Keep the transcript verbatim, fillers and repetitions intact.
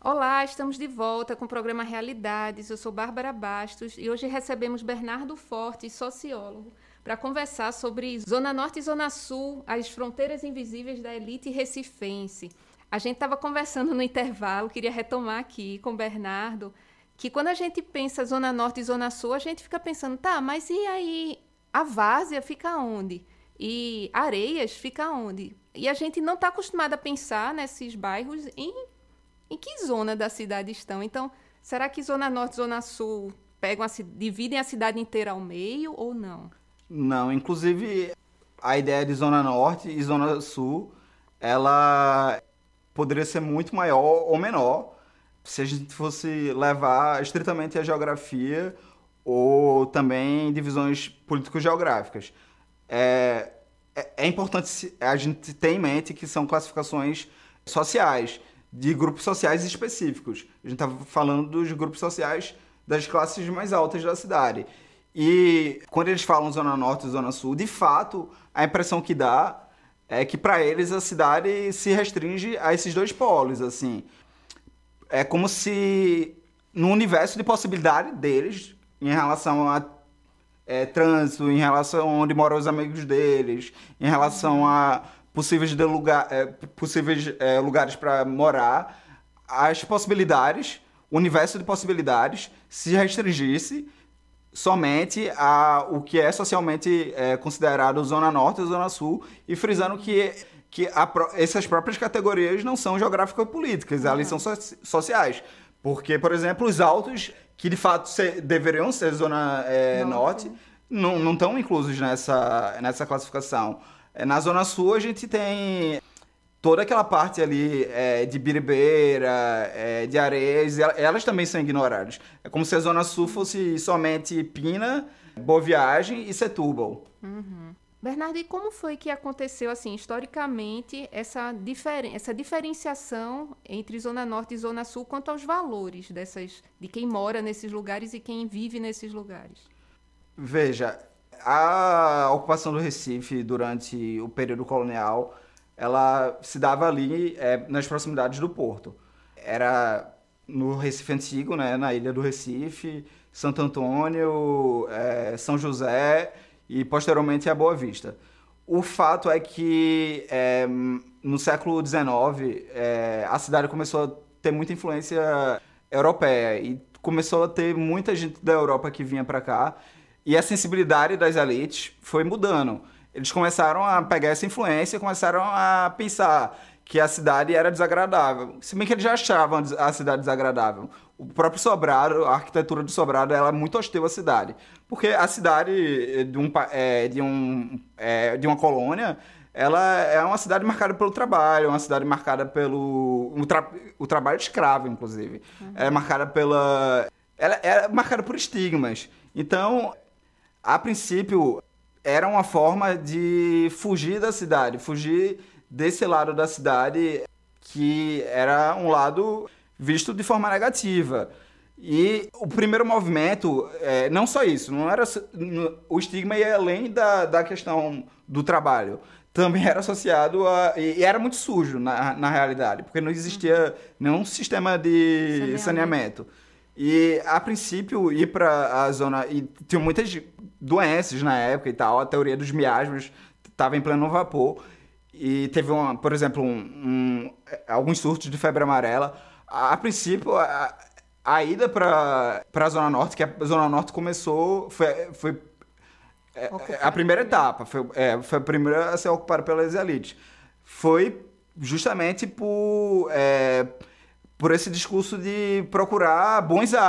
Olá, estamos de volta com o programa Realidades. Eu sou Bárbara Bastos e hoje recebemos Bernardo Forte, sociólogo, para conversar sobre Zona Norte e Zona Sul, as fronteiras invisíveis da elite recifense. A gente estava conversando no intervalo, queria retomar aqui com o Bernardo, que quando a gente pensa Zona Norte e Zona Sul, a gente fica pensando, tá, mas e aí a Várzea fica onde? E Areias fica onde? E a gente não está acostumado a pensar nesses bairros em Em que zona da cidade estão? Então, será que Zona Norte e Zona Sul pegam a, dividem a cidade inteira ao meio ou não? Não, inclusive a ideia de Zona Norte e Zona Sul, ela poderia ser muito maior ou menor se a gente fosse levar estritamente a geografia ou também divisões político-geográficas. É, é, é importante a gente ter em mente que são classificações sociais, de grupos sociais específicos. A gente estava falando dos grupos sociais das classes mais altas da cidade. E quando eles falam Zona Norte e Zona Sul, de fato, a impressão que dá é que para eles a cidade se restringe a esses dois polos, assim. É como se no universo de possibilidade deles, em relação a é, trânsito, em relação a onde moram os amigos deles, em relação a possíveis, de lugar, é, possíveis é, lugares para morar, as possibilidades, o universo de possibilidades se restringisse somente a o que é socialmente é, considerado Zona Norte e Zona Sul, e frisando que, que a, essas próprias categorias não são geográfico-políticas, uhum. elas são so, sociais. Porque, por exemplo, os altos, que de fato se, deveriam ser Zona é, Norte, não, não estão inclusos nessa, nessa classificação. Na Zona Sul a gente tem toda aquela parte ali é, de Biribeira, é, de Areias, elas também são ignoradas. É como se a Zona Sul fosse somente Pina, Boa Viagem e Setúbal. Uhum. Bernardo, e como foi que aconteceu, assim, historicamente, essa, diferen- essa diferenciação entre Zona Norte e Zona Sul quanto aos valores dessas, de quem mora nesses lugares e quem vive nesses lugares? Veja, a ocupação do Recife durante o período colonial, ela se dava ali é, nas proximidades do porto. Era no Recife Antigo, né, na ilha do Recife, Santo Antônio, é, São José e posteriormente a Boa Vista. O fato é que é, no século dezenove é, a cidade começou a ter muita influência europeia e começou a ter muita gente da Europa que vinha para cá. E a sensibilidade das elites foi mudando. Eles começaram a pegar essa influência e começaram a pensar que a cidade era desagradável. Se bem que eles já achavam a cidade desagradável. O próprio Sobrado, a arquitetura do Sobrado, ela é muito hostil à cidade. Porque a cidade de, um, é, de, um, é, de uma colônia, ela é uma cidade marcada pelo trabalho, uma cidade marcada pelo... O, tra, o trabalho escravo, inclusive. Uhum. É marcada pela... Ela é marcada por estigmas. Então, a princípio, era uma forma de fugir da cidade, fugir desse lado da cidade que era um lado visto de forma negativa. E o primeiro movimento, é, não só isso, não era, o estigma ia além da, da questão do trabalho. Também era associado a... E era muito sujo, na, na realidade, porque não existia nenhum sistema de saneamento. saneamento. E, a princípio, ir para a zona... E tinha muitas doenças na época e tal, a teoria dos miasmas estava em pleno vapor. E teve, uma, por exemplo, um, um, alguns surtos de febre amarela. A, a princípio, a, a ida para a Zona Norte, que a Zona Norte começou... Foi, foi é, a primeira etapa, foi, é, foi a primeira a ser ocupada pelas elites. Foi justamente por... É, por esse discurso de procurar bons